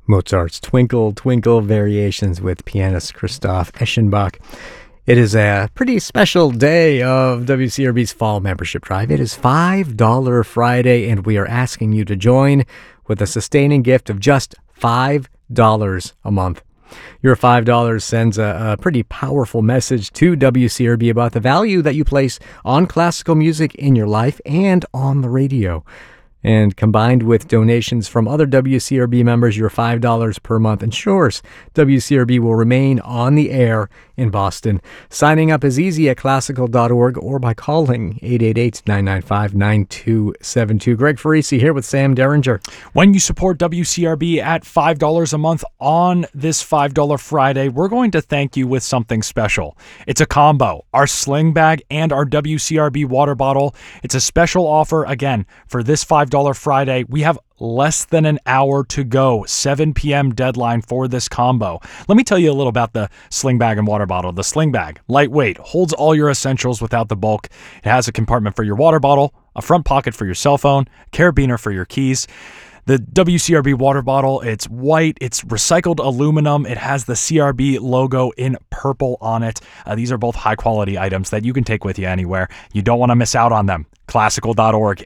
Mozart's Twinkle, Twinkle Variations with pianist Christoph Eschenbach. It is a pretty special day of WCRB's Fall Membership Drive. It is $5 Friday, and we are asking you to join with a sustaining gift of just $5 a month. Your $5 sends a pretty powerful message to WCRB about the value that you place on classical music in your life and on the radio. And combined with donations from other WCRB members, your $5 per month ensures WCRB will remain on the air in Boston. Signing up is easy at classical.org or by calling 888-995-9272. Greg Farisi here with Sam Derringer. When you support WCRB at $5 a month on this $5 Friday, we're going to thank you with something special. It's a combo, our sling bag and our WCRB water bottle. It's a special offer, again, for this $5 Friday. We have less than an hour to go, 7 p.m. deadline for this combo. Let me tell you a little about the sling bag and water bottle. The sling bag, lightweight, holds all your essentials without the bulk. It has a compartment for your water bottle, a front pocket for your cell phone, carabiner for your keys. The WCRB water bottle, it's white, it's recycled aluminum, it has the CRB logo in purple on it. These are both high-quality items that you can take with you anywhere. You don't want to miss out on them. Classical.org,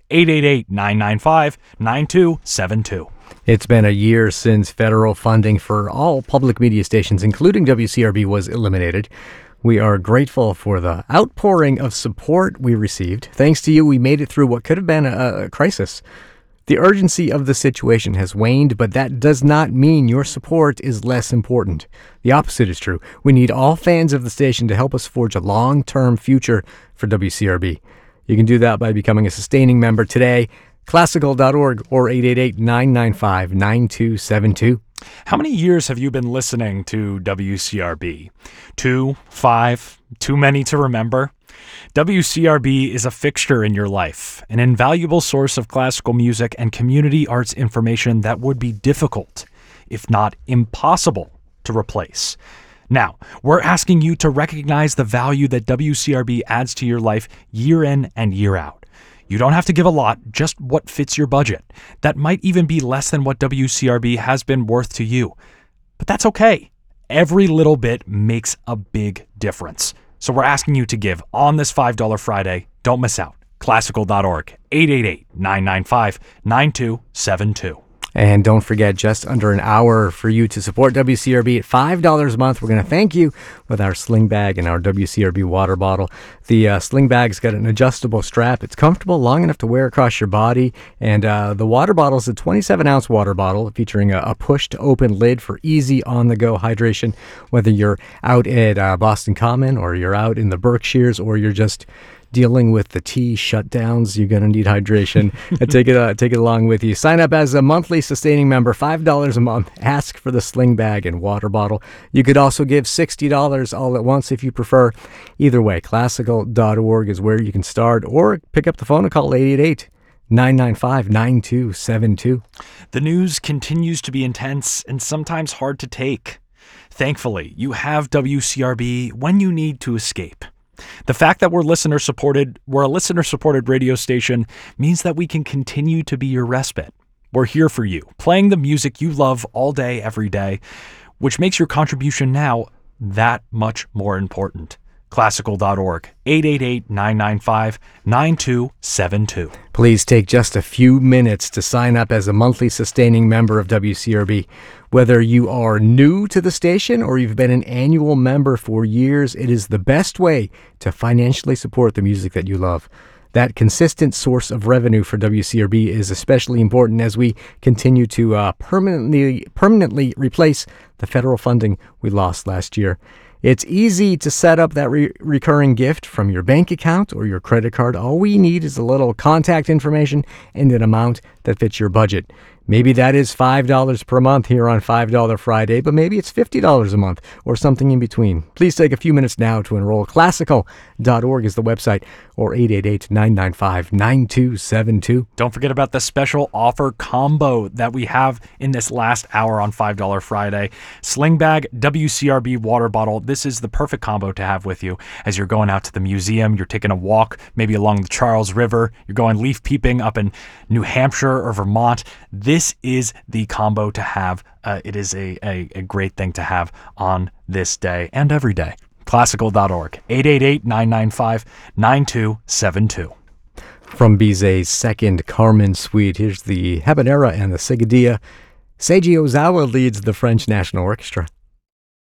888-995-9272. It's been a year since federal funding for all public media stations, including WCRB, was eliminated. We are grateful for the outpouring of support we received. Thanks to you, we made it through what could have been a crisis. The urgency of the situation has waned, but that does not mean your support is less important. The opposite is true. We need all fans of the station to help us forge a long-term future for WCRB. You can do that by becoming a sustaining member today. Classical.org or 888-995-9272. How many years have you been listening to WCRB? 2, 5, too many to remember? WCRB is a fixture in your life, an invaluable source of classical music and community arts information that would be difficult, if not impossible, to replace. Now, we're asking you to recognize the value that WCRB adds to your life year in and year out. You don't have to give a lot, just what fits your budget. That might even be less than what WCRB has been worth to you. But that's okay. Every little bit makes a big difference. So we're asking you to give on this $5 Friday. Don't miss out. Classical.org, 888-995-9272. And don't forget, just under an hour for you to support WCRB at $5 a month. We're going to thank you with our sling bag and our WCRB water bottle. The sling bag's got an adjustable strap. It's comfortable, long enough to wear across your body. And the water bottle is a 27-ounce water bottle featuring a push-to-open lid for easy on-the-go hydration. Whether you're out at Boston Common or you're out in the Berkshires or you're just dealing with the tea shutdowns, you're going to need hydration. Take it along with you. Sign up as a monthly sustaining member, $5 a month. Ask for the sling bag and water bottle. You could also give $60 all at once if you prefer. Either way, classical.org is where you can start, or pick up the phone and call 888-995-9272. The news continues to be intense and sometimes hard to take. Thankfully, you have WCRB when you need to escape. The fact that we're a listener-supported radio station means that we can continue to be your respite. We're here for you, playing the music you love all day, every day, which makes your contribution now that much more important. Classical.org, 888-995-9272. Please take just a few minutes to sign up as a monthly sustaining member of WCRB. Whether you are new to the station or you've been an annual member for years, it is the best way to financially support the music that you love. That consistent source of revenue for WCRB is especially important as we continue to permanently replace the federal funding we lost last year. It's easy to set up that recurring gift from your bank account or your credit card. All we need is a little contact information and an amount that fits your budget. Maybe that is $5 per month here on $5 Friday, but maybe it's $50 a month or something in between. Please take a few minutes now to enroll. Classical.org is the website, or 888-995-9272. Don't forget about the special offer combo that we have in this last hour on $5 Friday. Sling bag, WCRB water bottle. This is the perfect combo to have with you as you're going out to the museum, you're taking a walk, maybe along the Charles River, you're going leaf peeping up in New Hampshire or Vermont. This this is the combo to have. It is a great thing to have on this day and every day. Classical.org, 888-995-9272. From Bizet's second Carmen Suite, here's the Habanera and the Sigadilla. Seiji Ozawa leads the French National Orchestra.